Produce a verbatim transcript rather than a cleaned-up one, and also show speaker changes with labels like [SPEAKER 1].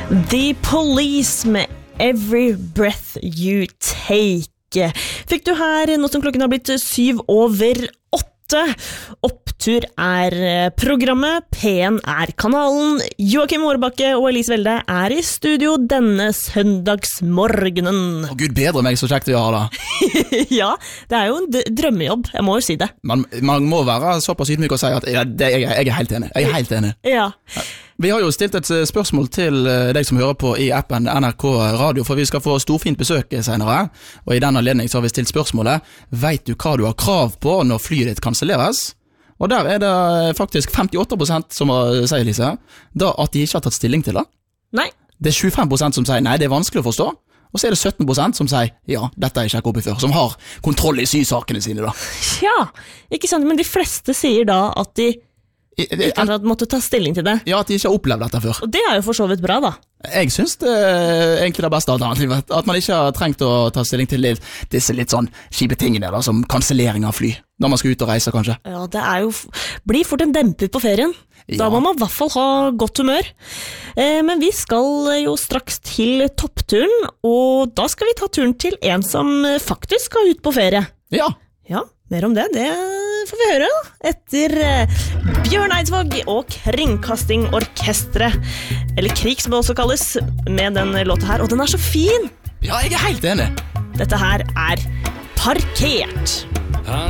[SPEAKER 1] The Police med Every Breath You Take. Fikk du her nå som klokken har blitt syv over åtte. Opptur er programmet, P N er kanalen. Joakim Årebakke og Elise Welde er i studio denne søndagsmorgenen.
[SPEAKER 2] Å Gud bedre meg, så kjekt å gjøre det.
[SPEAKER 1] Ja, det er jo en d- drømmejobb, jeg må jo si det.
[SPEAKER 2] Man, man må være såpass ydmyk og si at jeg, det, jeg, jeg er helt enig. Jeg er helt enig.
[SPEAKER 1] Ja.
[SPEAKER 2] Vi har jo stilt et spørsmål til deg som hører på i appen N R K Radio, for vi skal få storfint besøk senere, og i den anledning så har vi stilt spørsmålet: vet du hva du har krav på når flyet ditt kanselleres? Og der er det faktisk femtiåtte prosent som sier, Lise, da at de ikke har tatt stilling til det.
[SPEAKER 1] Nei.
[SPEAKER 2] Det er tjuefem prosent som sier nei, det er vanskelig å forstå, og så er det sytten prosent som sier ja, dette er ikke sjekket opp i før, som har kontroll i sysakene sine da.
[SPEAKER 1] Ja, ikke sant, men de fleste sier da at de ikke har måttet ta stilling til det.
[SPEAKER 2] Ja, at de ikke har opplevd dette før.
[SPEAKER 1] Og det er jo for så vidt bra da.
[SPEAKER 2] Jeg synes det er egentlig det beste alternativet, at man ikke har trengt å ta stilling til disse litt sånn kjipe tingene da, som kansellering av fly, når man skal ut og reise kanskje.
[SPEAKER 1] Ja, det er jo, blir fort en demper på ferien. Ja. Da må man i hvert fall ha godt humør. Eh, men vi skal jo straks til toppturen, og da skal vi ta turen til en som faktisk skal ut på ferie.
[SPEAKER 2] Ja.
[SPEAKER 1] Ja, mer om det, det får vi høre etter Bjørn Eidsvåg og Kringkastingorkestret, eller Krik som det også kalles, med den låta her, og den er så fin!
[SPEAKER 2] Ja, jeg er helt enig!
[SPEAKER 1] Dette her er Parkert.